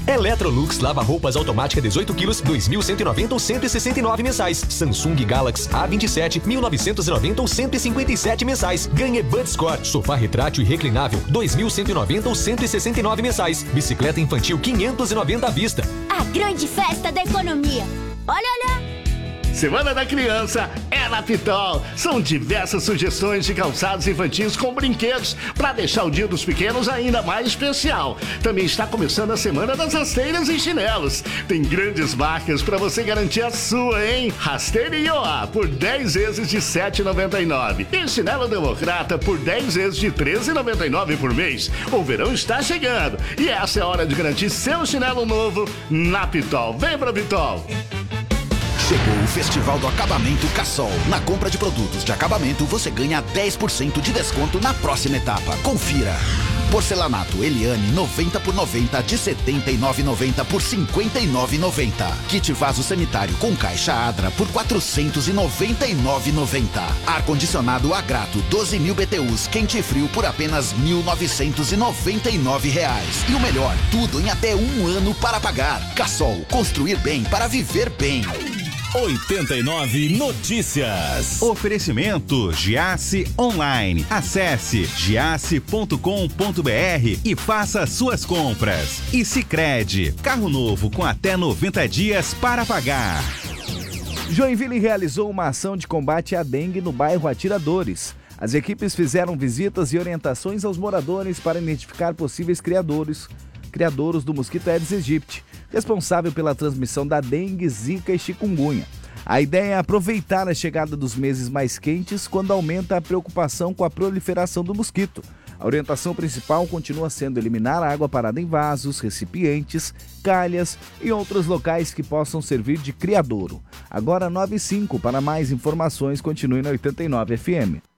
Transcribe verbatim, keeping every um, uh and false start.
Electrolux lava-roupas automática dezoito quilos, dois mil cento e noventa ou cento e sessenta e nove mensais. Samsung Galaxy A vinte e sete, mil novecentos e noventa ou cento e cinquenta e sete mensais. Ganhe Budscore, sofá retrátil e reclinável, dois mil cento e noventa ou cento e sessenta e nove mensais. Bicicleta infantil quinhentos e noventa à vista. A grande festa da economia. Olha, olha! Semana da Criança é na Pitol. São diversas sugestões de calçados infantis com brinquedos para deixar o Dia dos Pequenos ainda mais especial. Também está começando a Semana das Rasteiras e Chinelos. Tem grandes marcas para você garantir a sua, hein? Rasteira Ioá por dez vezes de sete reais e noventa e nove centavos. E chinelo Democrata por dez vezes de treze reais e noventa e nove centavos por mês. O verão está chegando e essa é a hora de garantir seu chinelo novo na Pitol. Vem pra Pitol! Chegou o Festival do Acabamento Cassol. Na compra de produtos de acabamento, você ganha dez por cento de desconto na próxima etapa. Confira. Porcelanato Eliane noventa por noventa de setenta e nove reais e noventa centavos por cinquenta e nove reais e noventa centavos. Kit vaso sanitário com caixa Adra por quatrocentos e noventa e nove reais e noventa centavos. Ar-condicionado Agrato doze mil B T Us quente e frio por apenas mil novecentos e noventa e nove reais. E o melhor, tudo em até um ano para pagar. Cassol, construir bem para viver bem. oitenta e nove Notícias. Oferecimento Giasse Online. Acesse giasse ponto com ponto br e faça suas compras. E Sicredi, carro novo com até noventa dias para pagar. Joinville realizou uma ação de combate à dengue no bairro Atiradores. As equipes fizeram visitas e orientações aos moradores para identificar possíveis criadores, criadouros do mosquito Aedes aegypti, responsável pela transmissão da dengue, zika e chikungunya. A ideia é aproveitar a chegada dos meses mais quentes, quando aumenta a preocupação com a proliferação do mosquito. A orientação principal continua sendo eliminar água parada em vasos, recipientes, calhas e outros locais que possam servir de criadouro. Agora nove e cinco. Para mais informações, continue na oitenta e nove F M.